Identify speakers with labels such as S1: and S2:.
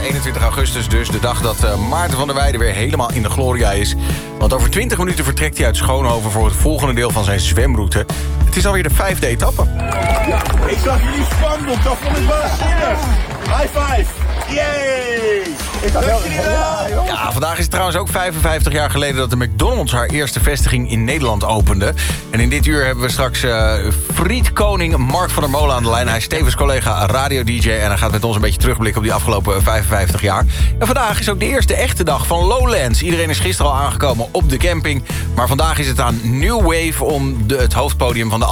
S1: 21 augustus dus. De dag dat Maarten van der Weijden weer helemaal in de gloria is. Want over 20 minuten vertrekt hij uit Schoonhoven... voor het volgende deel van zijn zwemroute. Het is alweer de 5e etappe.
S2: Ja, ik zag jullie spandoek, dat vond ik waanzinnig. High five. Yay!
S1: Ja, vandaag is het trouwens ook 55 jaar geleden... dat de McDonald's haar eerste vestiging in Nederland opende. En in dit uur hebben we straks frietkoning Mark van der Molen aan de lijn. Hij is tevens collega radio-dj... en hij gaat met ons een beetje terugblikken op die afgelopen 55 jaar. En vandaag is ook de eerste echte dag van Lowlands. Iedereen is gisteren al aangekomen op de camping. Maar vandaag is het aan New Wave om het hoofdpodium van de